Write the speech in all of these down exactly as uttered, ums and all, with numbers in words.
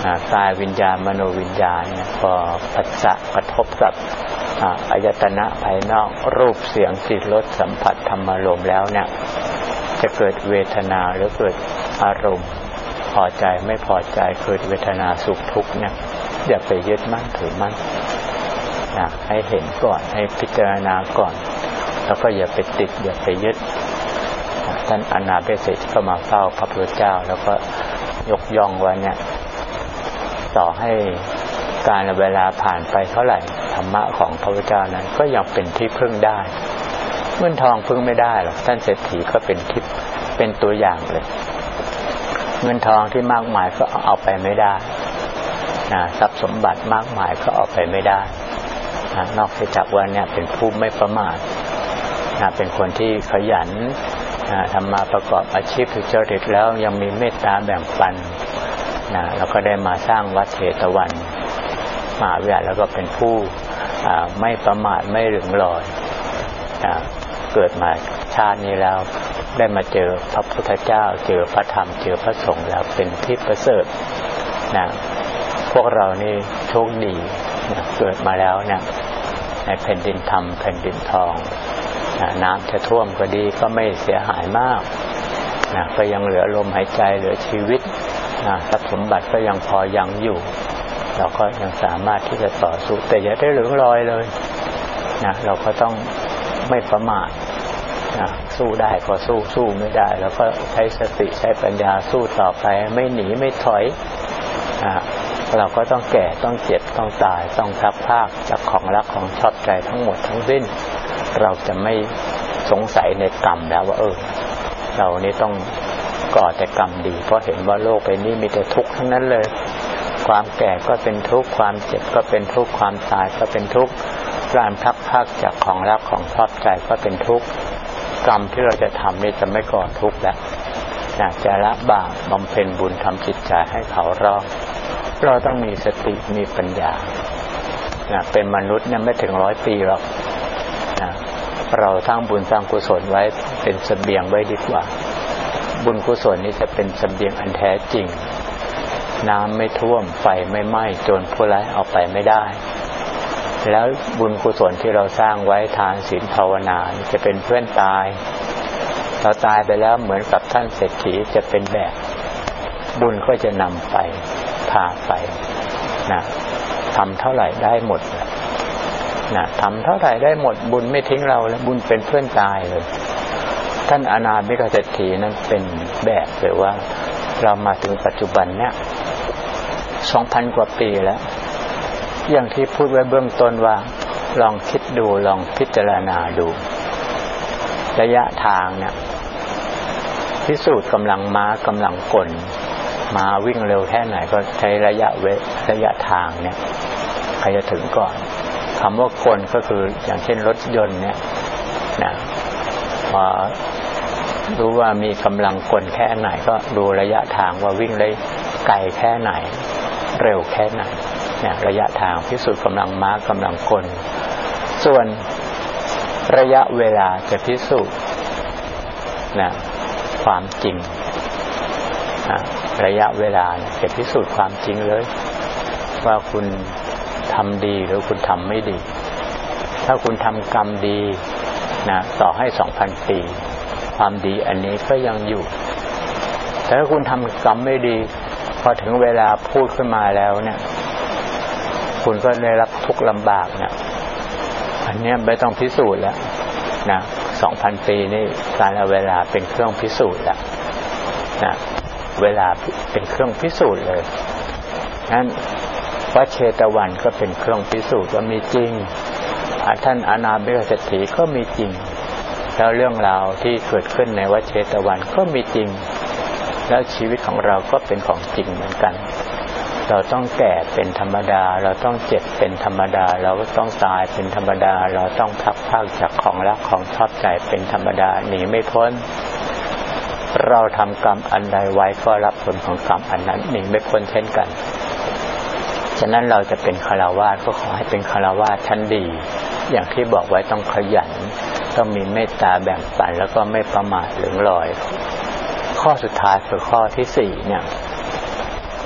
กายวิญญาณมโนวิญญาณเนี่ยพอผัสสะกระทบกับอายตนะภายนอกรูปเสียงกลิ่นรสสัมผัสธรรมารมณ์แล้วเนี่ยจะเกิดเวทนาหรือเกิดอารมณ์พอใจไม่พอใจเกิดเวทนาสุขทุกข์เนี่ยอย่าไปยึดมั่นถือมั่นนะให้เห็นก่อนให้พิจารณาก่อนแล้วก็อย่าไปติดอย่าไปยึดท่านอนาถเศรษฐีก็มาเฝ้าพระพุทธเจ้าแล้วก็ยกย่องว่าเนี่ยต่อให้การเวลาผ่านไปเท่าไหร่ธรรมะของพระพุทธเจ้านั้นก็ยังเป็นที่พึ่งได้เงินทองพึ่งไม่ได้หรอกท่านเศรษฐีก็เป็นทิพย์เป็นตัวอย่างเลยเงินทองที่มากมายก็เอาไปไม่ได้นะทรัพย์สมบัติมากมายก็เอาไปไม่ได้นะนอกจากว่าเนี่ยเป็นผู้ไม่ประมาทนะเป็นคนที่ขยันนะทำมาประกอบอาชีพสุจริตแล้วยังมีเมตตาแบ่งปันนะแล้วก็ได้มาสร้างวัดเชตวันมหาวิหารแล้วก็เป็นผู้ไม่ประมาทไม่หลงลอยนะเกิดมาชาตินี้แล้วได้มาเจอพระพุทธเจ้าเจอพระธรรมเจอพระสงฆ์แล้วเป็นที่ประเสริฐนะพวกเรานี่โชคดีนะเกิดมาแล้วเนี่ยในแผ่นดินธรรมแผ่นดินทองนะน้ำจะท่วมก็ดีก็ไม่เสียหายมากนะก็ยังเหลือลมหายใจเหลือชีวิตนะทรัพย์สมบัติก็ยังพอยังอยู่เราก็ยังสามารถที่จะต่อสู้แต่อย่าได้หลงลอยเลยนะเราก็ต้องไม่ประมาทนะสู้ได้ก็สู้สู้ไม่ได้แล้วก็ใช้สติใช้ปัญญาสู้ต่อไปไม่หนีไม่ถอยนะเราก็ต้องแก่ต้องเจ็บต้องตายต้องพลัดพรากจากของรักของชอบใจทั้งหมดทั้งสิ้นเราจะไม่สงสัยในกรรมแล้วว่าเออเรานี่ต้องก่อแต่กรรมดีเพราะเห็นว่าโลกใบนี้มีแต่ทุกข์ทั้งนั้นเลยความแก่ก็เป็นทุกข์ความเจ็บก็เป็นทุกข์ความตายก็เป็นทุกข์การพลัดพรากจากของรักของชอบใจก็เป็นทุกข์กรรมที่เราจะทำนี่จะไม่ก่อทุกข์แล้วอยากจะละบาปบำเพ็ญบุญทำจิตใจให้เขารอดเราต้องมีสติมีปัญญานะเป็นมนุษย์เนี่ยไม่ถึงร้อยปีหรอกนะเราสร้างบุญสร้างกุศลไว้เป็นเสบียงไว้ดีกว่าบุญกุศลนี้จะเป็นเสบียงอันแท้จริงน้ำไม่ท่วมไฟไม่ไหม้โจรผู้ร้ายเอาไปไม่ได้แล้วบุญกุศลที่เราสร้างไว้ทานศีลภาวนาจะเป็นเพื่อนตายเราตายไปแล้วเหมือนกับท่านเศรษฐีจะเป็นแบบบุญก็จะนำไปพาไปนะทำเท่าไหร่ได้หมดนะทำเท่าไหร่ได้หมดบุญไม่ทิ้งเราแล้วบุญเป็นเพื่อนตายเลยท่านอนาถบิณฑิกเศรษฐีนั้นเป็นแบบเลยว่าเรามาถึงปัจจุบันเนี่ย สองพัน กว่าปีแล้วอย่างที่พูดไว้เบื้องต้นว่าลองคิดดูลองพิจารณาดูระยะทางเนี่ยพิสูจน์กำลังม้ากำลังกลม้าวิ่งเร็วแค่ไหนก็ใช้ระยะเวระยะทางเนี่ยใครจะถึงก่อนคำว่ากลก็คืออย่างเช่นรถยนต์เนี่ยนะพอรู้ว่ามีกำลังกลแค่ไหนก็ดูระยะทางว่าวิ่งได้ไกลแค่ไหนเร็วแค่ไหนเนี่ยระยะทางพิสูจน์กำลังม้ากำลังกลส่วนระยะเวลาจะพิสูจน์นะความจริงนะระยะเวลาจะพิสูจน์ความจริงเลยว่าคุณทำดีหรือคุณทำไม่ดีถ้าคุณทำกรรมดีนะต่อให้ สองพัน ปีความดีอันนี้ก็ยังอยู่แต่ถ้าคุณทำกรรมไม่ดีพอถึงเวลาพูดขึ้นมาแล้วเนี่ยคุณก็ได้รับทุกข์ลำบากเนี่ยอันนี้ไม่ต้องพิสูจน์แล้วนะ สองพัน ปีนี่การเอาเวลาเป็นเครื่องพิสูจน์แล้วนะเวลาเป็นเครื่องพิสูจน์เลยนั้นวัดเชตวันก็เป็นเครื่องพิสูจน์ว่ามีจริงท่านอนาถบิณฑิกเศรษฐีก็มีจริงแล้วเรื่องราวที่เกิดขึ้นในวัดเชตวันก็มีจริงแล้วชีวิตของเราก็เป็นของจริงเหมือนกันเราต้องแก่เป็นธรรมดาเราต้องเจ็บเป็นธรรมดาเราต้องตายเป็นธรรมดาเราต้องพลัดพรากจากของรักของชอบใจเป็นธรรมดาหนีไม่พ้นเราทำกรรมอันใดไว้ก็รับผลของกรรมอันนั้นหนีไม่พ้นเช่นกันฉะนั้นเราจะเป็นฆราวาสก็ขอให้เป็นฆราวาสชั้นดีอย่างที่บอกไว้ต้องขยันต้องมีเมตตาแบ่งปันแล้วก็ไม่ประมาทหลงลอยข้อสุดท้ายคือข้อที่สี่เนี่ย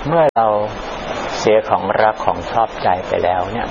เมื่อเราเสียของรักของชอบใจไปแล้วเนี่ย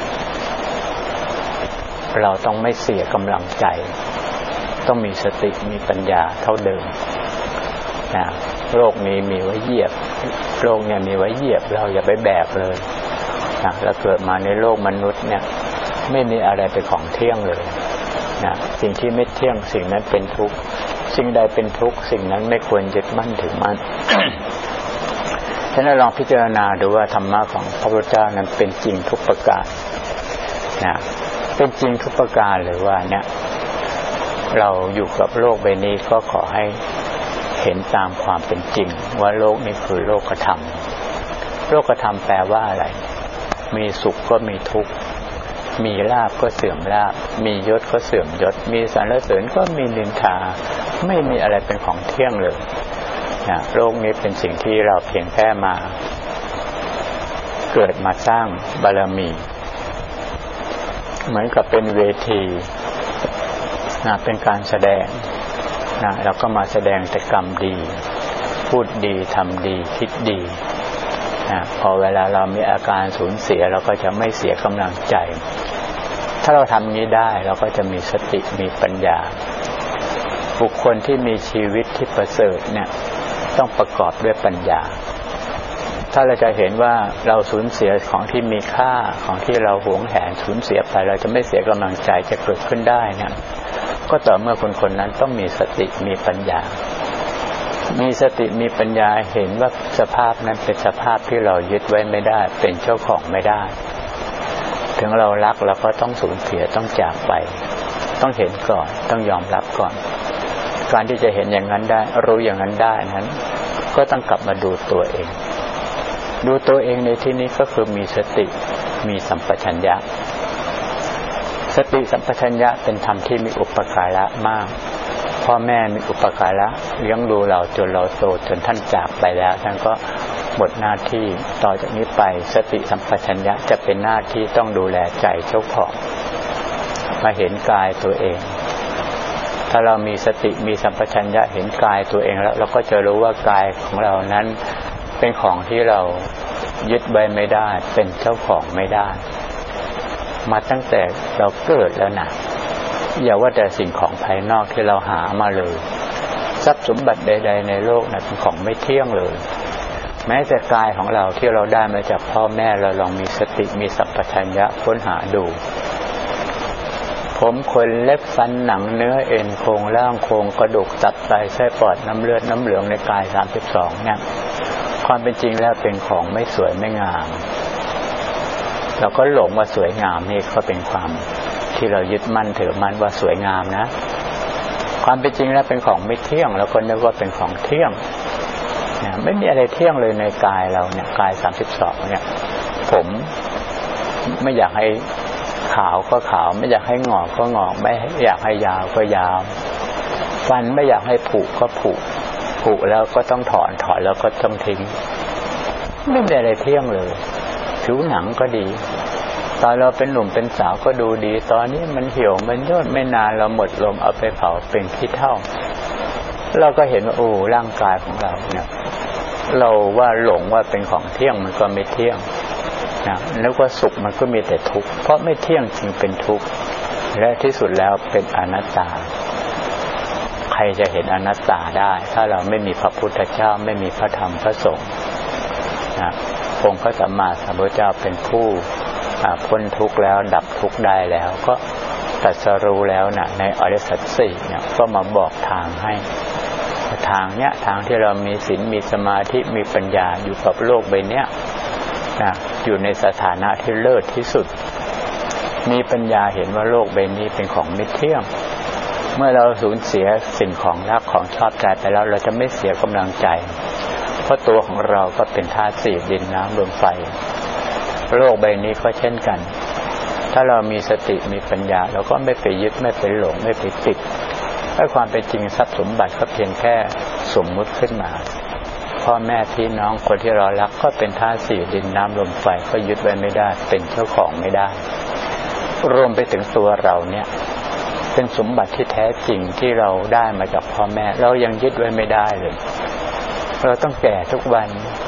เราต้องไม่เสียกำลังใจต้องมีสติมีปัญญาเท่าเดิมนะโลกนี้มีไว้เหยียบโลกเนี่ยมีไว้เหยียบเราอย่าไปแบกเลยนะเราเกิดมาในโลกมนุษย์เนี่ยไม่มีอะไรเป็นของเที่ยงเลยนะสิ่งที่ไม่เที่ยงสิ่งนั้นเป็นทุกข์สิ่งใดเป็นทุกข์สิ่งนั้นไม่ควรยึดมั่นถือมั่น ฉะนั้นลองพิจารณาดูว่าธรรมะของพระพุทธเจ้านั้นเป็นจริงทุกประการนะเป็นจริงทุกประการหรือว่าเนี่ยเราอยู่กับโลกใบนี้ก็ขอให้เห็นตามความเป็นจริงว่าโลกนี้คือโลกธรรมโลกธรรมแปลว่าอะไรมีสุขก็มีทุกข์มีลาภก็เสื่อมลาภมียศก็เสื่อมยศมีสรรเสริญก็มีนินทาไม่มีอะไรเป็นของเที่ยงเลยนะโลกนี้เป็นสิ่งที่เราเพียงแค่มาเกิดมาสร้างบารมีเหมือนกับเป็นเวทีนะเป็นการแสดงนะเราก็มาแสดงแต่กรรมดีพูดดีทำดีคิดดีนะพอเวลาเรามีอาการสูญเสียเราก็จะไม่เสียกำลังใจถ้าเราทำนี้ได้เราก็จะมีสติมีปัญญาบุคคลที่มีชีวิตที่ประเสริฐเนี่ยต้องประกอบด้วยปัญญาถ้าเราจะเห็นว่าเราสูญเสียของที่มีค่าของที่เราหวงแหนสูญเสียไปเราจะไม่เสียกำลังใจจะเกิดขึ้นได้เนี่ยก็ต่อเมื่อคนคนนั้นต้องมีสติมีปัญญามีสติมีปัญญาเห็นว่าสภาพนั้นเป็นสภาพที่เรายึดไว้ไม่ได้เป็นเจ้าของไม่ได้ถึงเรารักเราก็ต้องสูญเสียต้องจากไปต้องเห็นก่อนต้องยอมรับก่อนการที่จะเห็นอย่างนั้นได้รู้อย่างนั้นได้นั้นก็ต้องกลับมาดูตัวเองดูตัวเองในที่นี้ก็คือมีสติมีสัมปชัญญะสติสัมปชัญญะเป็นธรรมที่มีอุปการะมากพ่อแม่มีอุปการะเลี้ยงดูเราจนเราโตจนท่านจากไปแล้วท่านก็หมดหน้าที่ต่อจากนี้ไปสติสัมปชัญญะจะเป็นหน้าที่ต้องดูแลใจเจ้าของมาเห็นกายตัวเองถ้าเรามีสติมีสัมปชัญญะเห็นกายตัวเองแล้วเราก็จะรู้ว่ากายของเรานั้นเป็นของที่เรายึดไว้ไม่ได้เป็นเจ้าของไม่ได้มาตั้งแต่เราเกิดแล้วนะอย่าว่าแต่สิ่งของภายนอกที่เราหามาเลยทรัพย์สมบัติใดๆในโลกนั้นเป็นของไม่เที่ยงเลยแม้แต่กายของเราที่เราได้มาจากพ่อแม่เราลองมีสติมีสัมปชัญญะค้นหาดูผมขนเล็บฟันหนังเนื้อเอ็นโครงร่างโครงกระดูกตับไตไส้ปอดน้ำเลือดน้ำเหลืองในกายสามสิบสองเนี่ยความเป็นจริงแล้วเป็นของไม่สวยไม่งามเราก็หลงว่าสวยงามนี่ก็เป็นความที่เรายึดมั่นถือมั่นว่าสวยงามนะความเป็นจริงแล้วเป็นของไม่เที่ยงแล้วก็นึกว่าเป็นของเที่ยงเนี่ยไม่มีอะไรเที่ยงเลยในกายเราเนี่ยกายสามสิบสองเนี่ยผมไม่อยากให้ขาวก็ขาวไม่อยากให้งอกก็งอกไม่อยากให้ยาวก็ยาวฟันไม่อยากให้ผุก็ผุผุแล้วก็ต้องถอนถอนแล้วก็ต้องทิ้งไม่มีอะไรเที่ยงเลยผิวหนังก็ดีตอนเราเป็นหนุ่มเป็นสาวก็ดูดีตอนนี้มันเหี่ยวมันย่นไม่นานเราหมดลมเอาไปเผาเป็นขี้เถ้าเราก็เห็นว่าโอ้ร่างกายของเราเนี่ยเราว่าหลงว่าเป็นของเที่ยงมันก็ไม่เที่ยงนะนึกว่าสุขมันก็มีแต่ทุกข์เพราะไม่เที่ยงจึงเป็นทุกข์และที่สุดแล้วเป็นอนัตตาใครจะเห็นอนัตตาได้ถ้าเราไม่มีพระพุทธเจ้าไม่มีพระธรรมพระสงฆ์นะองค์พระสัมมาสัมพุทธเจ้าเป็นผู้พ้นทุกข์แล้วดับทุกข์ได้แล้วก็ตรัสรู้แล้วนะในอริยสัจสี่เนี่ยก็มาบอกทางให้ทางเนี้ยทางที่เรามีศีลมีสมาธิมีปัญญาอยู่กับโลกใบเนี้ยนะอยู่ในสถานะที่เลิศที่สุดมีปัญญาเห็นว่าโลกใบนี้เป็นของไม่เที่ยงเมื่อเราสูญเสียสิ่งของรักของชอบใจไปแล้วเราจะไม่เสียกำลังใจเพราะตัวของเราก็เป็นธาตุสี่ดินน้ำลมไฟโลกใบนี้ก็เช่นกันถ้าเรามีสติมีปัญญาเราก็ไม่ไปยึดไม่ไปหลงไม่ไปติดให้ความเป็นจริงทรัพย์สมบัติก็เพียงแค่สมมุติขึ้นมาพ่อแม่พี่น้องคนที่เรารักก็เป็นธาตุสี่ดินน้ำลมไฟก็ยึดไว้ไม่ได้เป็นเจ้าของไม่ได้รวมไปถึงตัวเราเนี่ยเป็นสมบัติที่แท้จริงที่เราได้มาจากพ่อแม่เรายังยึดไว้ไม่ได้เลยเราต้องแก่ทุกวัน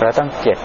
เราต้องเจ็บ